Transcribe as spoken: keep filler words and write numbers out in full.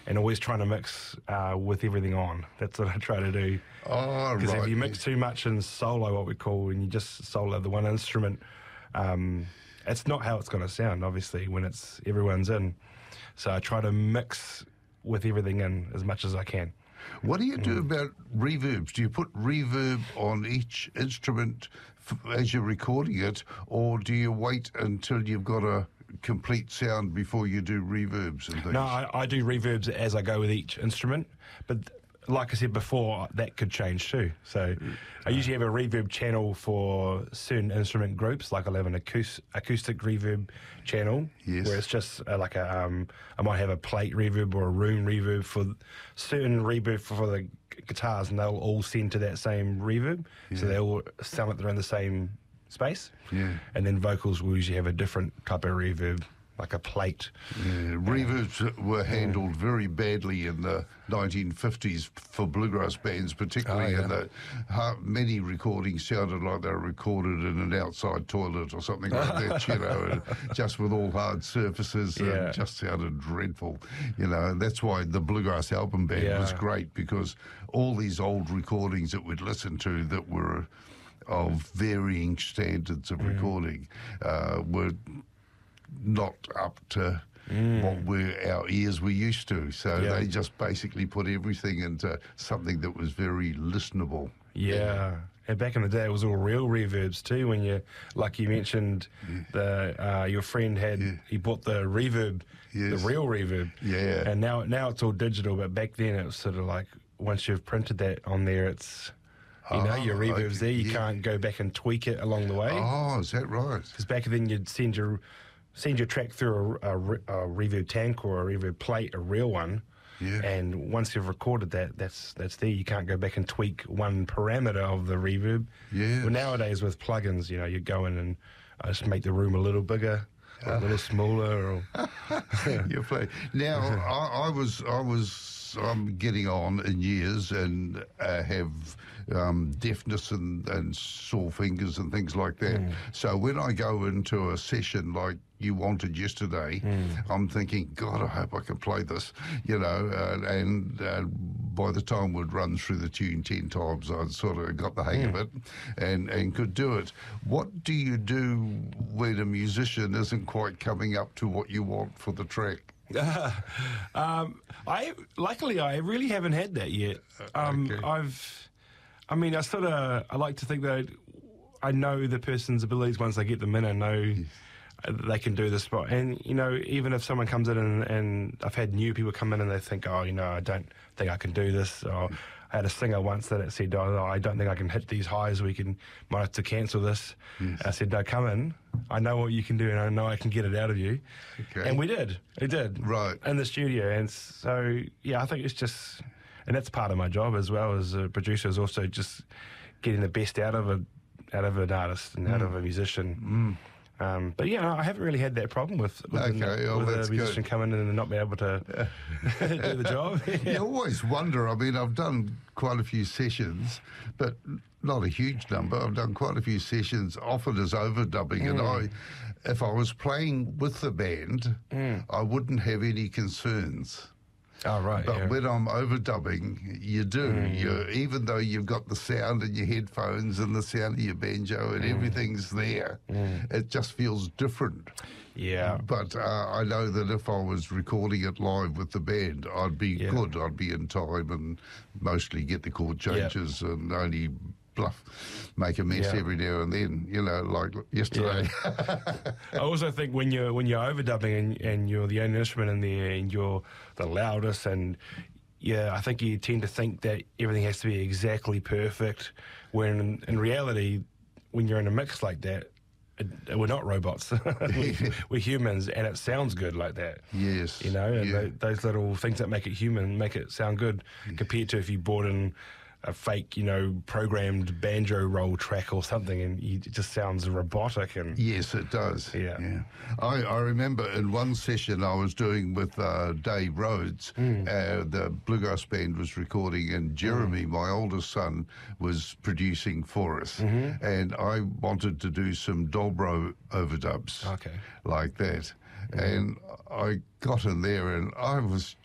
and always trying to mix uh, with everything on. That's what I try to do. Oh, Because right. if you mix too much in solo, what we call, and you just solo the one instrument, um, it's not how it's going to sound, obviously, when it's everyone's in. So I try to mix with everything in as much as I can. What do you do about reverbs? Do you put reverb on each instrument f- as you're recording it, or do you wait until you've got a complete sound before you do reverbs and things? No, I, I do reverbs as I go with each instrument, but like I said before, that could change too. So I usually have a reverb channel for certain instrument groups, like I'll have an acoustic, acoustic reverb channel, Yes. where it's just uh, like a, um, I might have a plate reverb or a room reverb for certain reverb for, for the g- guitars, and they'll all send to that same reverb, so Yeah. they all sound like they're in the same space. Yeah. And then vocals will usually have a different type of reverb, like a plate. Yeah, reverbs were handled very badly in the nineteen fifties for bluegrass bands, particularly Oh, yeah. in the ha- many recordings sounded like they were recorded in an outside toilet or something like that, you know, and just with all hard surfaces, Yeah. and just sounded dreadful, you know. And that's why the Bluegrass Album Band Yeah. was great, because all these old recordings that we'd listen to that were of varying standards of recording uh, were not up to what we our ears were used to. So Yeah. they just basically put everything into something that was very listenable. Yeah. And back in the day, it was all real reverbs too. When you, like you mentioned, the uh, your friend had Yeah. he bought the reverb, Yes. the real reverb. Yeah. And now now it's all digital. But back then, it was sort of like once you've printed that on there, it's you know Oh, your reverbs okay, there. You yeah. can't go back and tweak it along the way. Oh, is that right? Because back then you'd send your send your track through a, a, re- a reverb tank or a reverb plate, a real one. Yeah. And once you've recorded that, that's that's there. You can't go back and tweak one parameter of the reverb. Yes. Well, nowadays with plugins, you know, you go in and uh, just make the room a little bigger, or a little smaller. Or You play. Now, I, I was, I was, I'm getting on in years and uh, have um, deafness and, and sore fingers and things like that. So when I go into a session like you wanted yesterday, I'm thinking, God, I hope I can play this, you know, uh, and uh, by the time we'd run through the tune ten times, I'd sort of got the hang of it and, and could do it. What do you do when a musician isn't quite coming up to what you want for the track? um, I luckily I really haven't had that yet. Um, okay. I've, I mean, I sort of I like to think that I know the person's abilities once I get them in. I know they can do the spot, and you know, even if someone comes in and, and I've had new people come in and they think, oh, you know, I don't think I can do this. Or I had a singer once that said, oh, I don't think I can hit these highs. We can might have to cancel this. Yes. I said, no, come in. I know what you can do, and I know I can get it out of you. Okay. And we did. We did. Right. In the studio. And so, yeah, I think it's just, and that's part of my job as well as a producer, is also just getting the best out of a, out of an artist and out of a musician. Um, but yeah, I haven't really had that problem with, with, Okay, a, oh, with that's a musician good. coming in and not be able to do the job. You always wonder. I mean, I've done quite a few sessions, but not a huge number. I've done quite a few sessions, often as overdubbing, and I, if I was playing with the band, I wouldn't have any concerns. Oh, right. But yeah. when I'm overdubbing, you do. You, even though you've got the sound in your headphones and the sound of your banjo and everything's there, it just feels different. Yeah. But uh, I know that if I was recording it live with the band, I'd be Yeah. good. I'd be in time and mostly get the chord changes and only bluff, make a mess Yeah. every now and then, you know, like yesterday. I also think when you're when you're overdubbing and, and you're the only instrument in there and you're the loudest, and yeah, I think you tend to think that everything has to be exactly perfect, when in, in reality, when you're in a mix like that, it, we're not robots. we're, we're humans, and it sounds good like that. Yes. You know, and yeah. tho- those little things that make it human make it sound good, compared to if you brought in a fake, you know, programmed banjo roll track or something, and you, it just sounds robotic. And Yes, it does. Yeah. yeah. I, I remember in one session I was doing with uh, Dave Rhodes, uh, the Bluegrass Band was recording, and Jeremy, my oldest son, was producing for us. And I wanted to do some dobro overdubs Okay. like that. And I got in there and I was